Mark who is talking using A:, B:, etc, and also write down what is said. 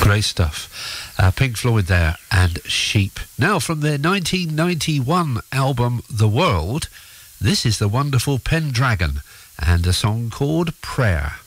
A: Great stuff. Pink Floyd there and Sheep. Now from their 1991 album The World, this is the wonderful Pendragon and a song called Prayer.